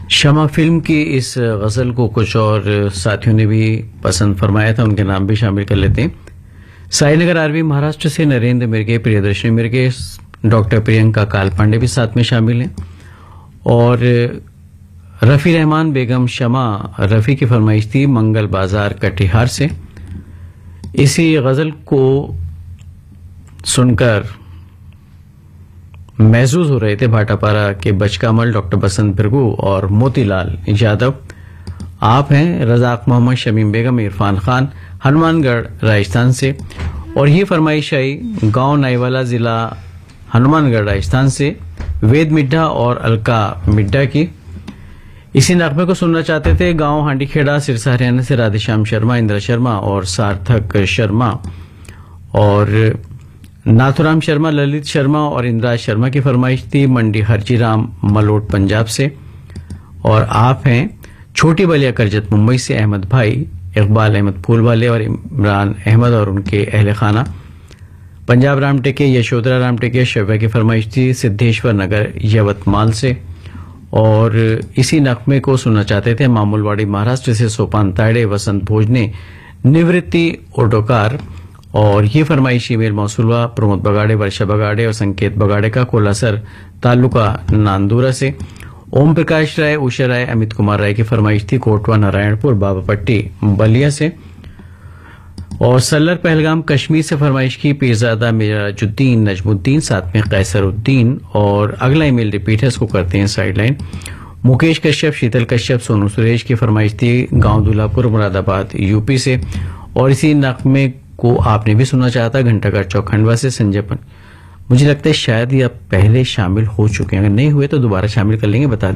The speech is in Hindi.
शमा फिल्म की इस गजल को कुछ और साथियों ने भी पसंद फरमाया था, उनके नाम भी शामिल कर लेते हैं। साईनगर आरवी महाराष्ट्र से नरेंद्र मिर्गे, प्रियदर्शनी मिर्गे, डॉक्टर प्रियंका काल पांडे भी साथ में शामिल हैं। और रफी रहमान बेगम शमा रफी की फरमाइश थी मंगल बाजार कटिहार से। इसी गजल को सुनकर महसूस हो रहे थे भाटापारा के बचकामल डॉक्टर बसंत भृगु और मोतीलाल यादव। आप हैं रजाक मोहम्मद, शमीम बेगम, इरफान खान, हनुमानगढ़ राजस्थान से। और ये फरमाइश आई गांव नाईवाला, जिला हनुमानगढ़ राजस्थान से वेद मिड्ढा और अलका मिड्ढा की। इसी नगमे को सुनना चाहते थे गांव हांडीखेड़ा सिरसा हरियाणा से राधेश्याम शर्मा, इंदिरा शर्मा और सार्थक शर्मा। और नाथुराम शर्मा, ललित शर्मा और इंद्राज शर्मा की फरमाइश थी मंडी हरजीराम मलोट पंजाब से। और आप हैं छोटी बलिया करजत मुंबई से अहमद भाई, इकबाल अहमद फूलवाले और इमरान अहमद और उनके अहले खाना। पंजाब राम टेके, यशोधरा राम टेके, शव्या की फरमाइश थी सिद्धेश्वर नगर यवतमाल से। और इसी नगमे को सुनना चाहते थे मामूलवाड़ी महाराष्ट्र से सोपान तायड़े, वसंत भोजने, निवृत्ति ओटोकार। और ये फरमाइश ईमेल मौसूल हुआ प्रमोद बगाड़े, वर्षा बगाड़े और संकेत बगाड़े का, कोलासर तालुका नांदूरा से। ओम प्रकाश राय, उषा राय, अमित कुमार राय की फरमाइश थी कोटवा नारायणपुर बाबापट्टी बलिया से। और सल्लर पहलगाम कश्मीर से फरमाइश की पीरजादा मिराजुद्दीन नजमुद्दीन, साथ में कैसरुद्दीन। और अगला ईमेल रिपीट है, इसको करते हैं साइडलाइन। मुकेश कश्यप, शीतल कश्यप, सोनू सुरेश की फरमाइश थी गांव दुल्हापुर मुरादाबाद यूपी से। और इसी नगमे को आपने भी सुनना चाहा था घंटाघर चौक खंडवा से संजयपन। मुझे लगता है शायद ये अब पहले शामिल हो चुके हैं, अगर नहीं हुए तो दोबारा शामिल कर लेंगे, बता